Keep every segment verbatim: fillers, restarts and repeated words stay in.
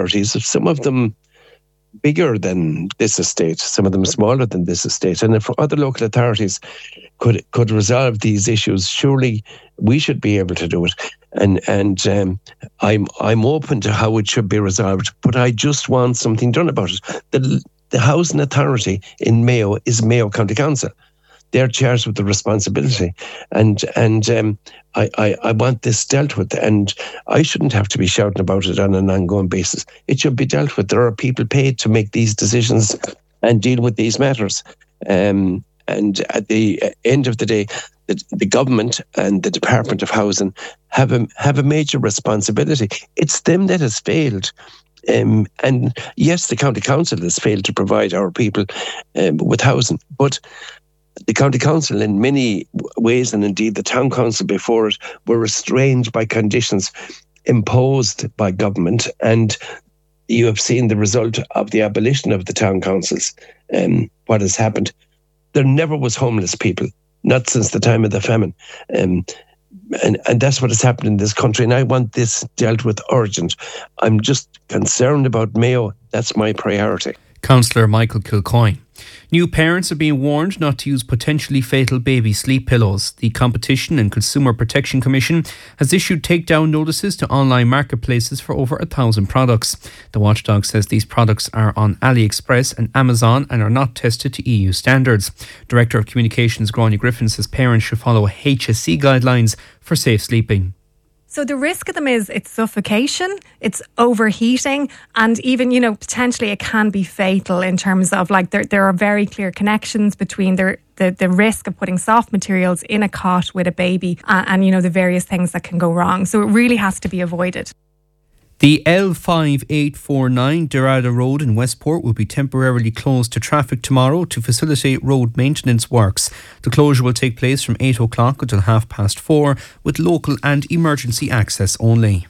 authorities, some of them bigger than this estate, some of them smaller than this estate. And if other local authorities could could resolve these issues, surely we should be able to do it. And and um, I'm I'm open to how it should be resolved, but I just want something done about it. The the housing authority in Mayo is Mayo County Council. They're charged with the responsibility, and and um, I, I, I want this dealt with, and I shouldn't have to be shouting about it on an ongoing basis. It should be dealt with. There are people paid to make these decisions and deal with these matters. Um, and at the end of the day, the, the government and the Department of Housing have a, have a major responsibility. It's them that has failed. Um, and yes, the County Council has failed to provide our people um, with housing, but the County Council in many ways, and indeed the Town Council before it, were restrained by conditions imposed by government. And you have seen the result of the abolition of the Town Councils, um, what has happened. There never was homeless people, not since the time of the famine. Um, and, and that's what has happened in this country. And I want this dealt with urgent. I'm just concerned about Mayo. That's my priority. Councillor Michael Kilcoyne. New parents are being warned not to use potentially fatal baby sleep pillows. The Competition and Consumer Protection Commission has issued takedown notices to online marketplaces for over a thousand products. The watchdog says these products are on AliExpress and Amazon and are not tested to E U standards. Director of Communications Gráinne Griffin says parents should follow H S C guidelines for safe sleeping. So the risk of them is it's suffocation, it's overheating, and even, you know, potentially it can be fatal in terms of like there there are very clear connections between the the, the risk of putting soft materials in a cot with a baby uh, and, you know, the various things that can go wrong. So it really has to be avoided. The L five eight four nine Dorada Road in Westport will be temporarily closed to traffic tomorrow to facilitate road maintenance works. The closure will take place from eight o'clock until half past four with local and emergency access only.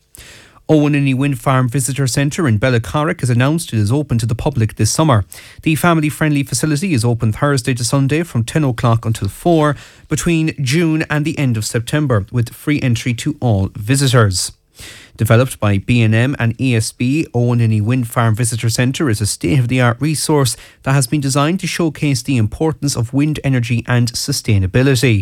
Owenini Wind Farm Visitor Centre in Bellacarrick has announced it is open to the public this summer. The family-friendly facility is open Thursday to Sunday from ten o'clock until four between June and the end of September with free entry to all visitors. Developed by B and M and E S B, Owenini Wind Farm Visitor Centre is a state-of-the-art resource that has been designed to showcase the importance of wind energy and sustainability.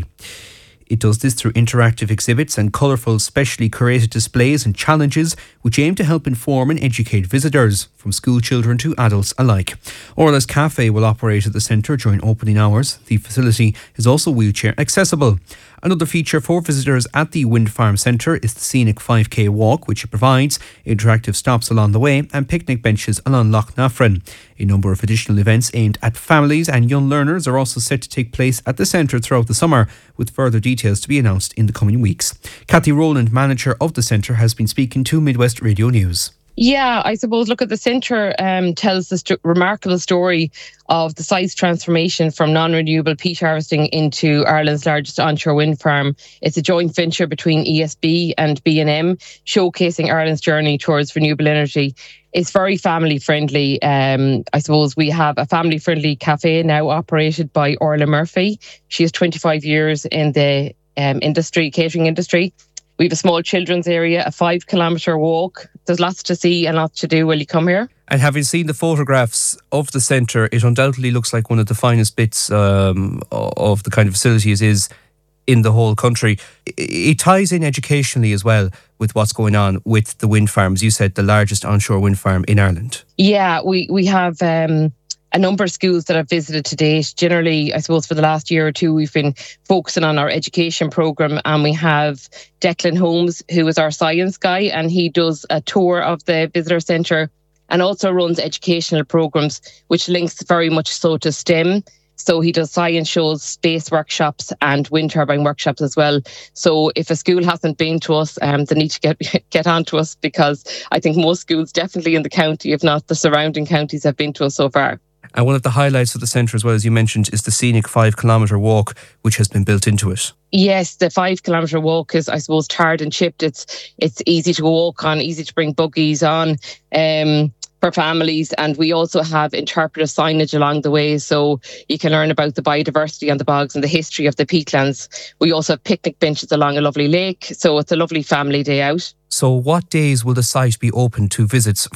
It does this through interactive exhibits and colourful, specially curated displays and challenges which aim to help inform and educate visitors, from school children to adults alike. Orla's Cafe will operate at the centre during opening hours. The facility is also wheelchair accessible. Another feature for visitors at the Wind Farm Centre is the scenic five K walk, which it provides, interactive stops along the way and picnic benches along Loch Nafran. A number of additional events aimed at families and young learners are also set to take place at the centre throughout the summer, with further details to be announced in the coming weeks. Kathy Rowland, manager of the centre, has been speaking to Midwest Radio News. Yeah, I suppose, look, at the centre um, tells the st- remarkable story of the site's transformation from non-renewable peat harvesting into Ireland's largest onshore wind farm. It's a joint venture between E S B and B and M, showcasing Ireland's journey towards renewable energy. It's very family friendly. Um, I suppose we have a family friendly cafe now operated by Orla Murphy. She has twenty-five years in the um, industry, catering industry. We have a small children's area, a five kilometre walk. There's lots to see and lots to do when you come here. And having seen the photographs of the centre, it undoubtedly looks like one of the finest bits um, of the kind of facilities is in the whole country. It ties in educationally as well with what's going on with the wind farms. You said the largest onshore wind farm in Ireland. Yeah, we, we have Um a number of schools that I've visited to date. Generally, I suppose for the last year or two, we've been focusing on our education programme, and we have Declan Holmes, who is our science guy, and he does a tour of the visitor centre and also runs educational programmes, which links very much so to STEM. So he does science shows, space workshops and wind turbine workshops as well. So if a school hasn't been to us, um, they need to get get on to us, because I think most schools definitely in the county, if not the surrounding counties, have been to us so far. And one of the highlights of the centre as well, as you mentioned, is the scenic five kilometre walk, which has been built into it. Yes, the five kilometre walk is, I suppose, tarred and chipped. It's it's easy to walk on, easy to bring buggies on um, for families. And we also have interpretive signage along the way, so you can learn about the biodiversity on the bogs and the history of the peatlands. We also have picnic benches along a lovely lake, so it's a lovely family day out. So what days will the site be open to visits